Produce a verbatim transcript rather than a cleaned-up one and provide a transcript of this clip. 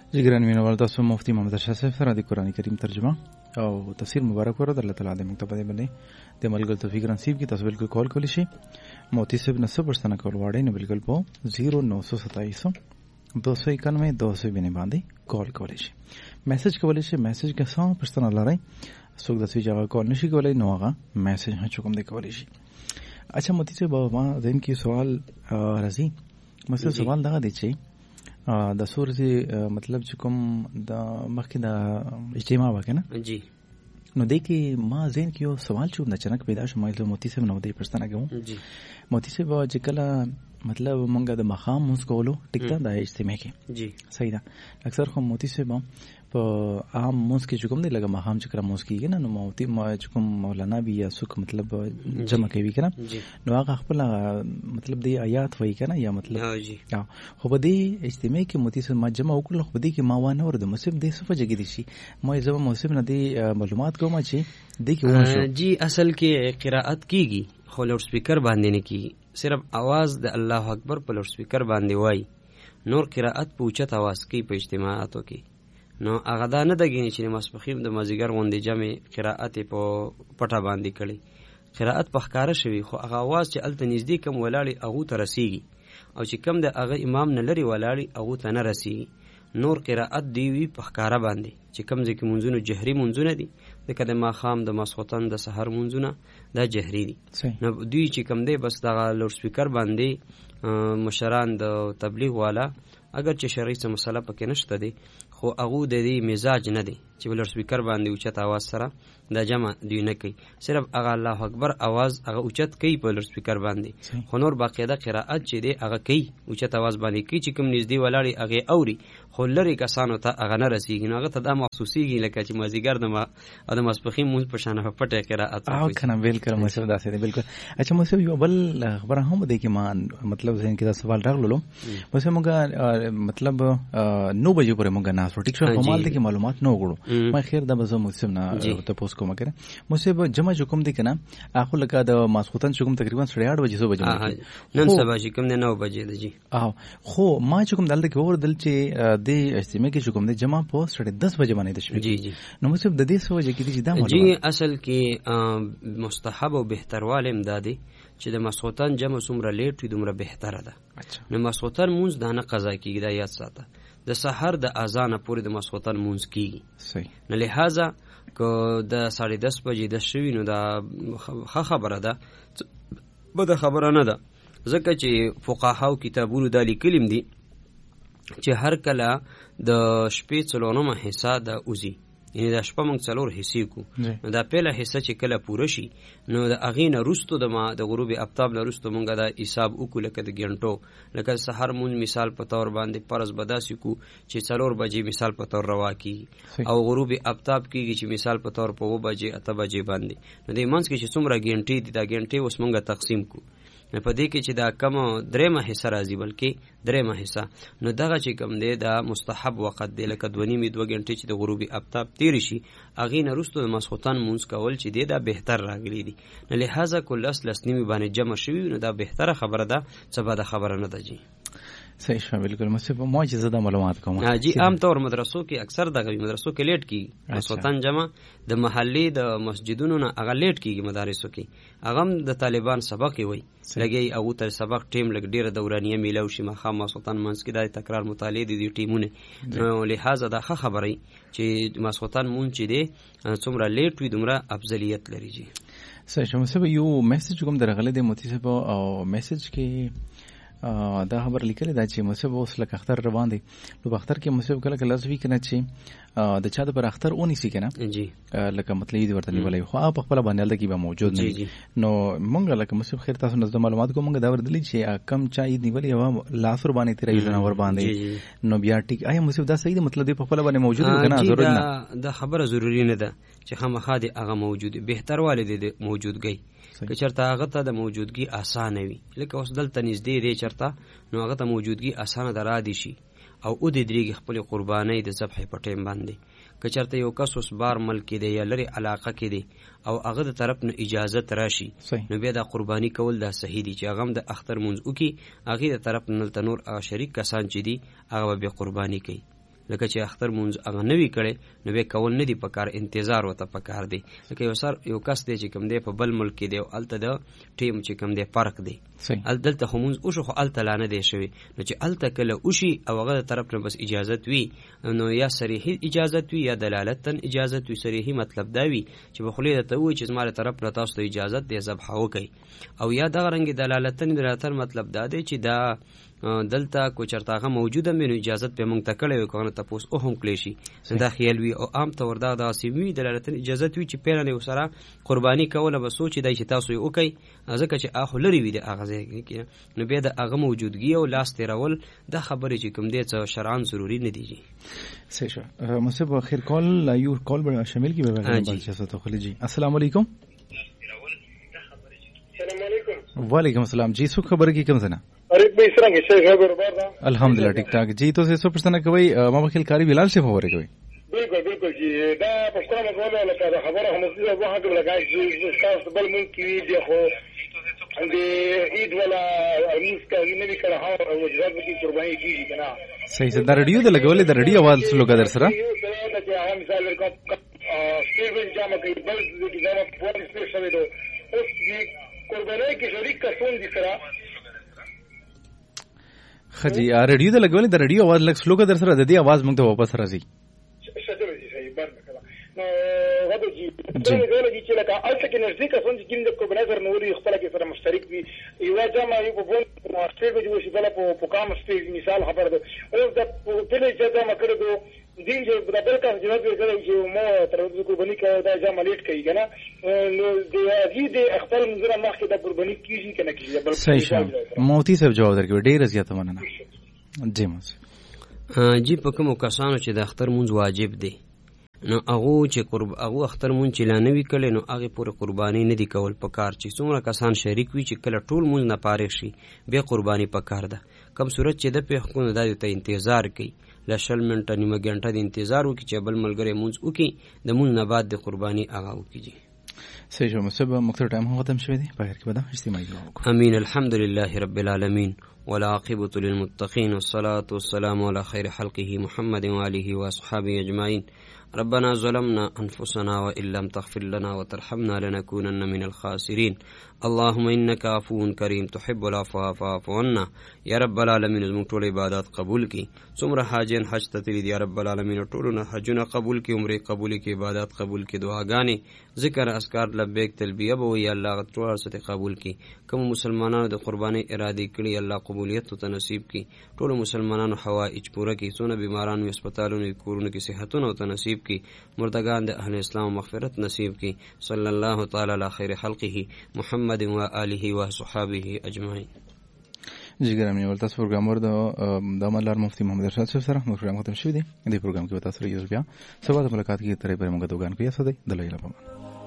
جګران مینوال تاسو مفتی محمد اشرف صاحب سره د قران کریم ترجمه او تفسیر مبارک ورته الله تعالی د مکتب باندې د ملګرو توفیق نصیب کی تاسو بالکل کال کولی شي موتی صاحب نه څه پرسنه کول واړی نه بالکل په صفر نو سو ستایس دو سو اکانوے دو سو بینه باندې کال کولی شي میسج کولی شي میسج که څو پرسنه لري څوک د څه جواب کول نشي کولای نو هغه میسج هم چوکم دی کولی شي. اچھا موتی صاحب ما ذهن کې سوال راځي مثلا سوال دا دی چې د سورې مطلب چې کوم د مخکې د اجتماع وکنه جی نو دې کې ما ذهن کې یو سوال چې اچانک پیدا شو مې له موتی صاحب نو دې پرستانه کوم جی موتی صاحب چې کله مطلب مونږه د مخام موږ کولو ټیک ده د اجتماع کې جی صحیح ده اکثر خو موتی صاحب په عام موږ کې کوم دی لکه مخام چې کړه موږ کېږي نه نو موتی ما چې کوم مولانا بي یا څوک مطلب جمع کوي کنه نو هغه خپل مطلب دی آیات وایي کنه یا مطلب جی خو په دې اجتماع کې موتی صاحب ما جمع وکړل خو دې کې ما وانه ور د مسلم دې صفه جګی دي شي ما زما مسلم نه دی معلومات کوم چې دې کې ونه جی اصل کې قراءت کیږي خو لوډ سپیکر باندې نه کیږي صرف आवाज د الله اکبر په لوډ سپیکر باندې وای نور قراءت په اوچت आवाज کې په اجتماعاتو کې نو هغه دا نه دګینې چې مسبخیم د مازیګر غونډې جمع قراءت په پټه باندې کړي قراءت په ښکارا شوی خو هغه आवाज چې الته نږدې کم ولاړی هغه ته رسیږي او چې کم د هغه امام نه لري ولاړی هغه ته نه رسیږي نور قراءت دی وی په ښکارا باندې چې کم ځکه منځونو جهري منځونه دي د کده ما خام د مسخوتن د سحر منځونه دا جهري دي نو دوی چې کم دی بس دا لوډ سپیکر باندې مشران د تبلیغ والا اگر چې شرعي څه مسله پکې نشته دي خو هغه د دې مزاج نه دی چې لوډ سپیکر باندې اوچت आवाज سره د جمع دی نه کوي صرف هغه الله اکبر आवाज هغه اوچت کوي په لوډ سپیکر باندې خو نور باقاعده قراءت چې دی هغه کوي اوچت आवाज باندې کوي چې کوم نږدې ولاړی هغه اوري خو لری کسانو ته هغه نه رسیږي نو هغه ته دا محسوسيږي لکه چې مازیګر د ما د مسبخي مون په شان په پټه قراءت او کنه بالکل مسله داسې دی بالکل. اچھا مو یو بل خبره هم دی کې ما مطلب ذهن کې دا سوال راغلو مو سه موږ مطلب نو بجې پورې موږ نه سو ټیک شو په مال کې معلومات نو غړو ما خیر دا بزو مسلم نه ته پوس کوم کړه مو سه جمع جو کوم دی کنه اخو لکه د ماسخوتن شګم تقریبا ساڑھے آٹھ بجې سو بجې نن سبا چې کوم نه نو بجې دی او خو ما چې کوم دلته کې اور دل چې د اجتماع کې کوم دی جمع په ساڑھے دس بجې باندې د شپې جی جی نو مو سه د دې سو بجې کې دي دا جی اصل کې مستحب او بهترواله امدادي چې د مسخوتن جمع څومره لیټ وي دومره بهتره ده. نو مسخوتن مونږ دا نه قضا کیږي دا یاد ساته د سحر د اذان پورې د مسخوتن مونږ کیږي صحیح نه لہذا کو د ساڑھے دس بجې د شوی نو دا خبره ده بده خبره نه ده ځکه چې فقهاو کتابونو د لیکلم دي چې هر کله د شپې څلورمه حصہ د اوزي یعنی دا شپه موږ څلور حصے کو نو دا پیله حصہ چې کله پوره شي نو د اغینه رستو د ما د غروب افتاب نه رستو موږ دا حساب وکړو لکه د ګنټو لکه سحر مون مثال په تور باندې فرض بداسي کو چې څلور بجې مثال په تور روا کی او غروب افتاب کیږي چې مثال په تور په و بجې اته بجې باندې نو د منځ کې چې څومره ګنټې دي دا ګنټې اوس موږ تقسیم کو نه پدې کې چې دا کم درېمه حصہ راځي بلکې درېمه حصہ نو دغه چې کم دی دا مستحب وخت دی لکه دوه نیمې دوه غنټې چې د غروبي افتاب تیر شي اغه نه رستو د مسخوتان مونږ کول چې دی دا بهتر راغلی دی نه لہذا کل اصل اسنیمه باندې جمع شوی نو دا بهتره خبره ده څه بده خبره نه ده جی صحیح شو بالکل مصیب معجزه ده معلومات کوم جی عام طور مدرسو کې اکثر دغه مدرسو کې لیټ کی مسخوتان جمع د محلي د مسجدونو نه هغه لیټ کیږي مدارسو کې هغه د طالبان سبق وي لګي او ته سبق ټیم لګ ډیره دورانیه میلاو شي مخه مسخوتان منځ کې د تکرار مطالعه دي ټیمونه نو لہذا دا خبره چې مسخوتان مون چې دي څومره لیټ وي دومره افضلیت لري جی صحیح شو مصیب یو میسج کوم درغله د موتی صاحب او میسج کې دا خبر لیکل دا چې مصیب اوس لکه اختر روان دي نو اختر کې مصیب کله کله ځوي کنه چې د چا د پر اختر اونې سي کنه جی لکه مطلب دې ورته نیولای خو په خپل باندې کې به موجود نه نو مونږ لکه مصیب خیر تاسو نظر معلومات کوم دا ورته چې کم چا دې نیولای و لاسور باندې تیرې جنور باندې نو بیا ټیک آیا مصیب دا صحیح مطلب دې په خپل باندې موجود کنه ضروري نه دا خبره ضروری نه ده چې خامخا دې هغه موجود بهتر والي دې موجودګي که چرته هغه ته د موجودګي اسانه وي لکه اوس دلته نږدې دی چرته نو هغه ته موجودګي اسانه درا دي شي او او دې درېږي خپل قرباني د ذبح په ټیم باندې که چرته یو کس اوس بار ملک دی یا لري علاقه کې دی او هغه د طرف نه اجازه راشي نو بیا د قرباني کول دا صحیح دي چې هغه د اختر منځ او کې هغه د طرف نه تنور او شریک کسان چې دي هغه به قرباني کوي لکه چې اختر مونږ هغه نوی کړي نو به کول نه دی پکار، انتظار وته پکار دی. لکه یو سر یو کس دی چې کوم دی په بل ملک کې دی او الته د ټیم چې کوم دی فرق دی، ال دلته همونز او شو خو الته لانه دی شوی، نو چې الته کله اوشي او هغه طرف نه بس اجازه وي، نو یا صریحي اجازه وي یا دلالتن اجازه وي. صریحي مطلب دا وي چې په خلیه ته وي چې زماره طرف نه تاسو ته اجازه دی ذبح وکي، او یا دغه رنګ دلالتن دلالتن مطلب دا دی چې دا دلته کو چرتاغه موجوده مینو اجازه به مونږ ته کړی وي کنه تاسو او هم کلی شي دا خیال وي او عام طور دا د سیموي دلالتن اجازه وي چې پیرانه وسره قرباني کوله به سوچ دی چې تاسو یې وکي ځکه چې اخو لري وي د اغازه کې نو به د اغه موجودګي او لاس تیرول دا خبره چې کوم دی چې شرعاً ضروری نه دی. صحیح شو. مصیب اخر کال یو کال به شامل کی به بلچ تو خلی جی. السلام علیکم. السلام علیکم. وعلیکم السلام جی. سو خبر کی کم سنا अरे भाई सरंग से खबर बार अल्हम्दुलिल्लाह ठीक ठाक जी. तो सौ परसेंट कोई मामा खेल कारी बिलाल से खबर है कोई बिल्कुल बिल्कुल जी دا پښتانه کوله لکه خبره هم څه وه هغه لګای چې تاسو بل مونږ کې دی خو د عيد ولا موږ کوي نه کړه ها او وجرات کې قرباني کیږي کنه. صحیح ده. رادیو د لګولې د رادیو आवाज سلو کا در سره دا چې هغه مثال ورکړم سټیبل جامه کوي بل د جامه په څیر شوی دو اوس د قرباني کې شریک کسون دي سره خجی رادیو د لګولې د رادیو आवाज لګ سلو کا در سره د دې आवाज موږ ته واپس راځي. شته دي صحیح بند کړه نو غوډه جی دا غوډه جی چې لکه الته کې نزدیک اسون چې کوم د کوبنازر نوري خپل کې سره مشترک وي یو جامه یو په بول ماستر به جوړ شي بل په کام سټیج مثال خبر ده او د په دې چې دا مکړه دو دین چې د بل کار جواب ورکړي چې مو تر دې قرباني کوي دا جامه لیټ کوي کنه نو د دې د خپل منځره مخکې د قرباني کیږي کنه کیږي بل صحیح شه. موتی صاحب جواب درکوي ډیر زیاته مننه جی. مس جی په کوم کسانو چې د اختر مونږ واجب دی نو هغه چې قرب هغه اختر مونږ چې لانوي کړي نو هغه پوره قرباني نه دی کول پکار چې څومره کسان شریک وي چې کله ټول مونږ نه پاره شي به قرباني پکار ده. کم صورت چې د په حقونو د ته انتظار کوي لشل منټه نیمه غنټه د انتظار وکړي چې بل ملګری مونږ وکړي د مونږ نه بعد د قرباني هغه وکړي. صحیح شو. مصیب مقصر ټایم هم ختم شوی دی په هر کې بدا اجتماعي دعا وکړو. امين. الحمدلله رب العالمين والعاقبة للمتقين والصلاة والسلام على خير خلقه محمد وآله وأصحابه أجمعين. ربنا ظلمنا أنفسنا وإن لم تغفر لنا وترحمنا لنكونن من الخاسرين. اللهم إنك عفو كريم تحب العفو فاعف عنا. يا رب العالمين زموږ ټول عبادت قبول کړي. څومره حاجین حج ته تللي دي یا رب العالمین ټولونه حجونه قبول کړي، عمرې قبول کړي، عبادت قبول کړي، دعاګانې ذکر اذکار لبیک تلبیه به وي الله ټول ست قبول کړي. کوم مسلمانانو د قرباني اراده کړي الله قبولیت ته نصیب کړي. ټول مسلمانانو حوائج پوره کړي. څونه بیمارانو هسپتالونو کورونو کې صحتونه او نصیب کړي. مردگان د اهل اسلام مغفرت نصیب کړي. صلی الله تعالی علی خیر خلقه محمد و آله و صحابه اجمعین. جی ګرامي ولته پروګرام ورته د ملار مفتي محمد ارشاد صاحب سره پروګرام ختم شوی دی. دې پروګرام کې تاسو سره یو بیا سبا د ملاقات کې ترې پر موږ دوګان کې یاسو دی د لایله په